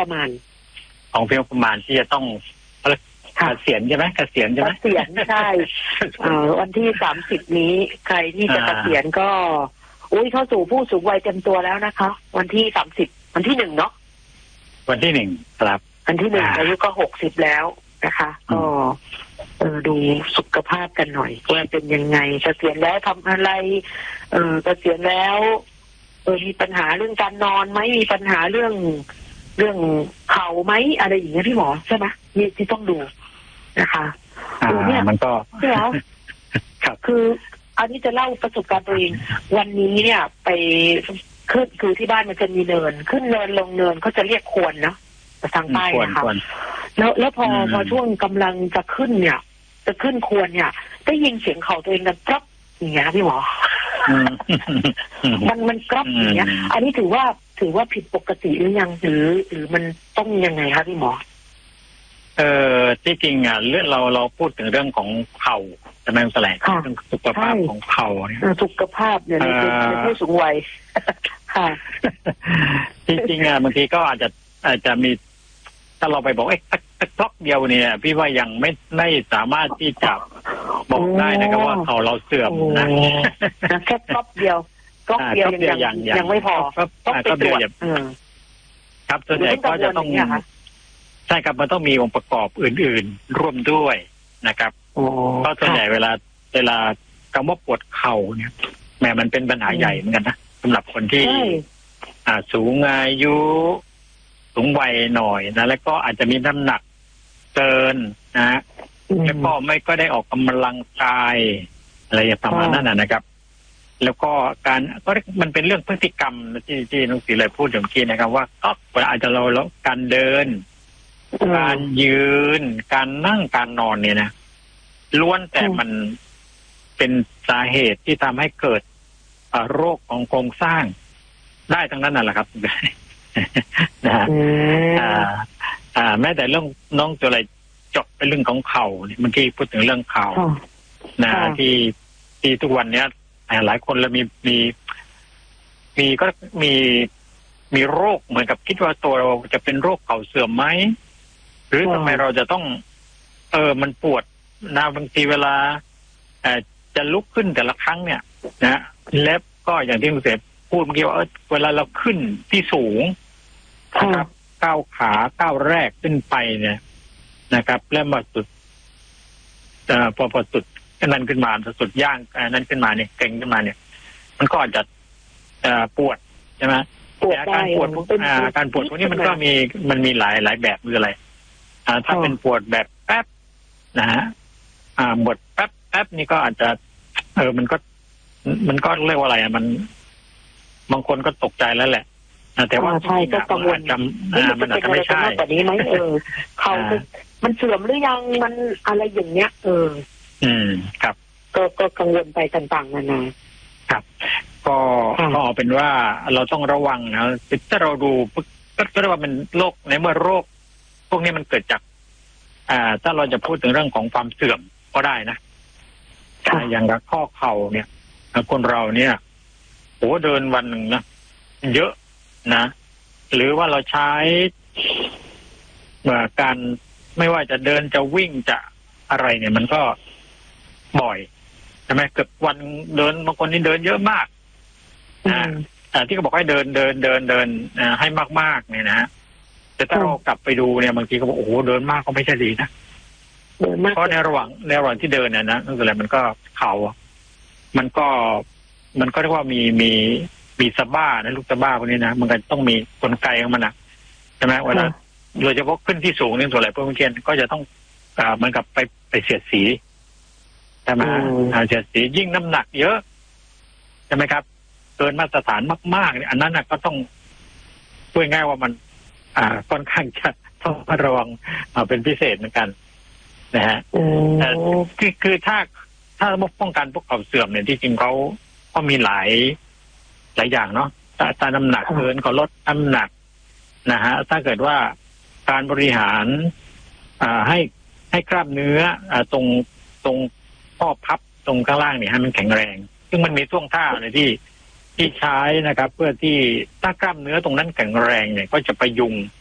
ประมาณที่จะต้องเกษียณใช่ไหมเกษียณใช่วันที่30นี้ใครที่จะเกษียณก็เข้าสู่ผู้สูงวัยเต็มตัวแล้วนะคะวันที่30วันที่1เนาะวันที่1ครับวันที่1อายุก็60แล้วนะคะก็ดูสุขภาพกันหน่อยว่าเป็นยังไงเกษียณแล้วทำอะไรเกษียณแล้วมีปัญหาเรื่องการนอนไหมมีปัญหาเรื่องเข่าไหมอะไรอย่างเงี้ยพี่หมอใช่ไหมนี่ที่ต้องดูนะคะเนี่ยมันก็แล้วคืออันนี้จะเล่าประสบการณ์ตัวเองวันนี้เนี่ยไปขึ้นคือที่บ้านมันจะมีเนินขึ้นเนินลงเนินเขาจะเรียกควรเนาะทางใต้นะคะแล้วพอช่วงกำลังจะขึ้นเนี่ยจะขึ้นควรเนี่ยได้ยินเสียงเข่าตัวเองกันกรับอย่างเงี้ยพี่หมอมันกรับอย่างเงี้ยอันนี้ถือว่าผิดปกติหรือยังหรือมันต้องยังไงคะพี่หมอที่จริงเรื่องเราพูดถึงเรื่องของเข่าจะไม่แสลงเรื่องสุขภาพของเข่าเนี่ยสุขภาพเนี่ยในผู้สูงวัยค่ะที่จริงบางทีก็อาจจะมีถ้าเราไปบอกสักกล็อกเดียวเนี่ยพี่ว่ายังไม่สามารถที่จะบอกได้นะครับว่าเข่าเราเสื่อมนะแค่กล็อกเดียวยังไม่พอต้องไปตรวจครับส่วนใหญ่ก็จะต้องใช่ครับมันต้องมีองค์ประกอบอื่นๆร่วมด้วยนะครับเพราะส่วนใหญ่เวลาคำว่าปวดเข่าเนี่ยแม้มันเป็นปัญหาใหญ่เหมือนกันนะสำหรับคนที่สูงอายุสูงวัยหน่อยนะแล้วก็อาจจะมีน้ำหนักเกินนะแล้วก็ไม่ก็ได้ออกกำลังกายอะไรอย่างประมาณนั้นนะครับแล้วก็มันเป็นเรื่องพฤติกรรมที่น้องศรีเลยพูดอย่างกี้นะครับว่าเวลาอาจจะเราการเดินการยืนการนั่งการนอนเนี่ยนะล้วนแต่มันเป็นสาเหตุที่ทำให้เกิดโรคของโครงสร้างได้ทั้งนั้นน่ะแหละครับนะฮะแม้แต่เรื่องน้องตัวอะไรเจาะเป็นเรื่องของเข่าเมื่อกี้พูดถึงเรื่องเข่านะที่ทุกวันเนี้ยหลายคนแล้วก็มีโรคเหมือนกับคิดว่าตัวเราจะเป็นโรคเข่าเสื่อมไหมหรือทำไมเราจะต้องมันปวดนะบางทีเวลาจะลุกขึ้นแต่ละครั้งเนี่ยนะแล้วก็อย่างที่คุณเสพพูดเมื่อกี้ว่าเวลาเราขึ้นที่สูงนะครับก้าวขาก้าวแรกขึ้นไปเนี่ยนะครับแล้วมาสุดพอสุดนั้นขึ้นมาสุดย่างนั้นขึ้นมาเนี่ยเก่งขึ้นมาเนี่ยมันก็อาจจะปวดใช่ไหมการปวดพวกนี้มันก็มีหลายแบบคืออะไรถ้าเป็นปวดแบบแป๊บนะฮะปวดแป๊บนี่ก็อาจจะมันก็เรียกว่าอะไรมันบางคนก็ตกใจแล้วแหละแต่ว่าใช่ก็กังวลมันอาจจะไม่ใช่แบบนี้ไหมเขามันเสื่อมหรือยังมันอะไรอย่างเงี้ยครับก็กังวลไปต่างๆนานาครับก็เอาเป็นว่าเราต้องระวังนะถ้าเราดูก็เรียกว่าเป็นโรคในเมื่อโรคพวกนี้มันเกิดจากถ้าเราจะพูดถึงเรื่องของความเสื่อมก็ได้นะอย่างข้อเข่าเนี่ยคนเราเนี่ยเดินวันหนึ่งนะเยอะนะหรือว่าเราใช้การไม่ว่าจะเดินจะวิ่งจะอะไรเนี่ยมันก็บ่อยใช่ไหมเกือบวันเดินบางคนนี่เดินเยอะมากที่เขาบอกให้เดินให้มากๆเนี่ยนะแต่ถ้าเรากลับไปดูเนี่ยบางทีเขาบอกเดินมากก็ไม่ใช่ดีนะเพราะในระหว่างที่เดินเนี่ยนะนั่นคืออะไรมันก็เข่ามันก็เรียกว่ามีสะบ้านะลูกสะบ้าพวกนี้นะมันก็ต้องมีกลไกของมันนะใช่ไหมเวลาโดยเฉพาะขึ้นที่สูงนี่ส่วนใหญ่พวกเมื่อกี้ก็จะต้องเหมือนกับไปเสียดสีใช่ไหมเสียดสียิ่งน้ำหนักเยอะใช่ไหมครับเกินมาตรฐานมากๆอันนั้นก็ต้องพูดง่ายว่ามันค่อนข้างจะต้องระวังเป็นพิเศษเหมือนกันนะฮะคือถ้าป้องกันพวกเข่าเสื่อมเนี่ยที่จริงเขาก็มีหลายอย่างเนาะถ้าน้ำหนักเกินก็ลดน้ำหนักนะฮะถ้าเกิดว่าการบริหารให้กล้ามเนื้อตรงข้อพับตรงข้างล่างเนี่ยให้มันแข็งแรงซึ่งมันมีท่วงท่าในที่ใช้นะครับเพื่อที่ถ้ากล้ามเนื้อตรงนั้นแข็งแรงเนี่ยก็จะประยุง